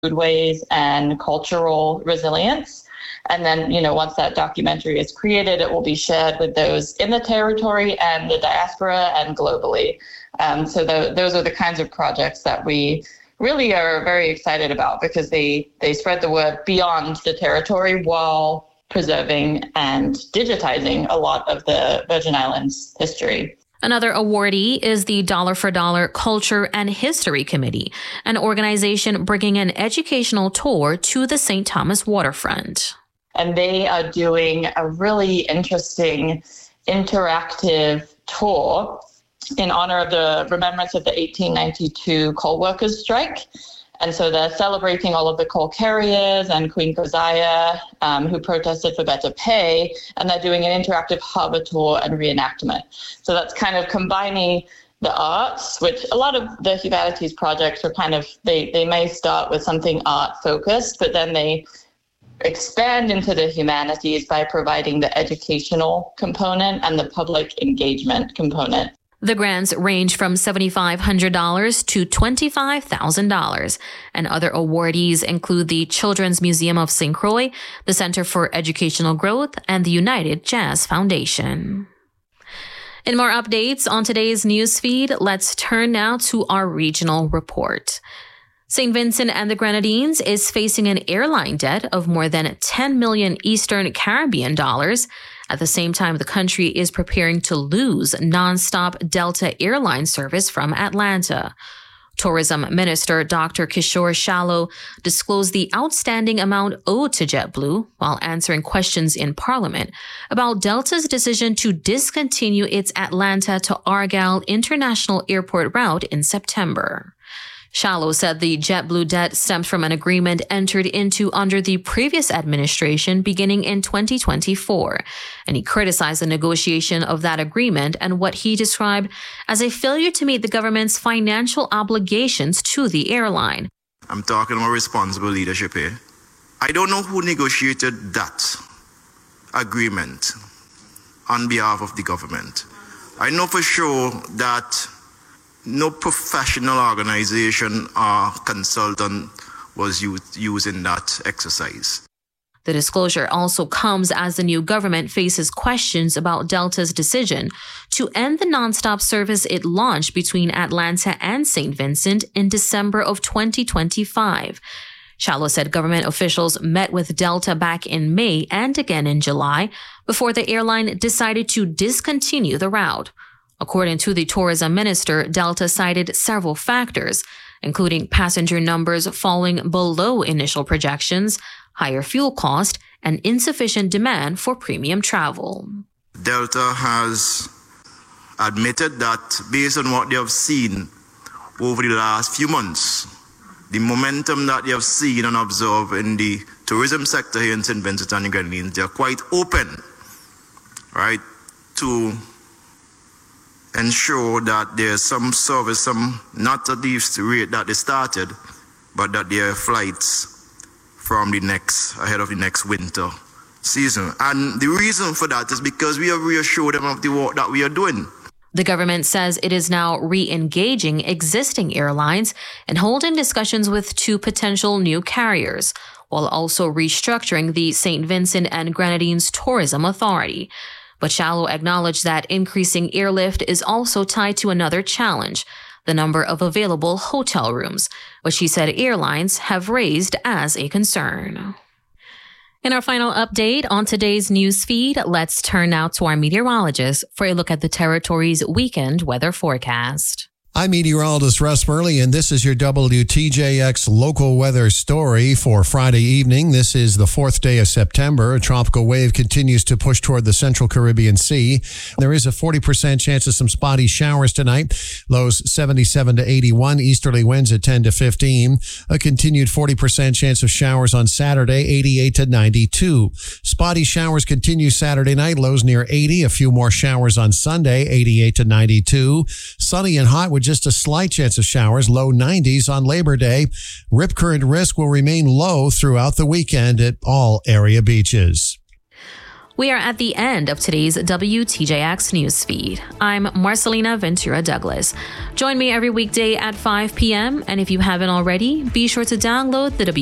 foodways and cultural resilience. And then, once that documentary is created, it will be shared with those in the territory and the diaspora and globally. So those are the kinds of projects that we really are very excited about, because they spread the word beyond the territory while preserving and digitizing a lot of the Virgin Islands history. Another awardee is the Dollar for Dollar Culture and History Committee, an organization bringing an educational tour to the St. Thomas waterfront. And they are doing a really interesting interactive tour in honor of the remembrance of the 1892 coal workers strike. And so they're celebrating all of the coal carriers and Queen Keziah, who protested for better pay, and they're doing an interactive harbor tour and reenactment. So that's kind of combining the arts, which a lot of the humanities projects are kind of, they may start with something art focused, but then they expand into the humanities by providing the educational component and the public engagement component. The grants range from $7,500 to $25,000, and other awardees include the Children's Museum of St. Croix, the Center for Educational Growth, and the United Jazz Foundation. In more updates on today's newsfeed, let's turn now to our regional report. St. Vincent and the Grenadines is facing an airline debt of more than 10 million Eastern Caribbean dollars. At the same time, the country is preparing to lose nonstop Delta airline service from Atlanta. Tourism Minister Dr. Kishore Shallow disclosed the outstanding amount owed to JetBlue while answering questions in Parliament about Delta's decision to discontinue its Atlanta to Argyle International Airport route in September. Shallow said the JetBlue debt stems from an agreement entered into under the previous administration beginning in 2024, and he criticized the negotiation of that agreement and what he described as a failure to meet the government's financial obligations to the airline. I'm talking about responsible leadership here. I don't know who negotiated that agreement on behalf of the government. I know for sure that no professional organization or consultant was used in that exercise. The disclosure also comes as the new government faces questions about Delta's decision to end the nonstop service it launched between Atlanta and St. Vincent in December of 2025. Shallow said government officials met with Delta back in May and again in July before the airline decided to discontinue the route. According to the tourism minister, Delta cited several factors, including passenger numbers falling below initial projections, higher fuel cost, and insufficient demand for premium travel. Delta has admitted that based on what they have seen over the last few months, the momentum that they have seen and observed in the tourism sector here in St. Vincent and the Grenadines, they are quite open, right, to ensure that there's some service, not at the rate that they started, but that there are flights from ahead of the next winter season. And the reason for that is because we have reassured them of the work that we are doing. The government says it is now re-engaging existing airlines and holding discussions with 2 potential new carriers, while also restructuring the St. Vincent and Grenadines Tourism Authority. But Shallow acknowledged that increasing airlift is also tied to another challenge, the number of available hotel rooms, which he said airlines have raised as a concern. In our final update on today's news feed, let's turn now to our meteorologist for a look at the territory's weekend weather forecast. I'm meteorologist Russ Burley, and this is your WTJX local weather story for Friday evening. This is the 4th day of September. A tropical wave continues to push toward the central Caribbean Sea. There is a 40% chance of some spotty showers tonight. Lows 77 to 81, easterly winds at 10 to 15. A continued 40% chance of showers on Saturday, 88 to 92. Spotty showers continue Saturday night, lows near 80. A few more showers on Sunday, 88 to 92. Sunny and hot with just a slight chance of showers, low 90s on Labor Day. Rip current risk will remain low throughout the weekend at all area beaches. We are at the end of today's WTJX newsfeed. I'm Marcelina Ventura Douglas. Join me every weekday at 5 p.m. And if you haven't already, be sure to download the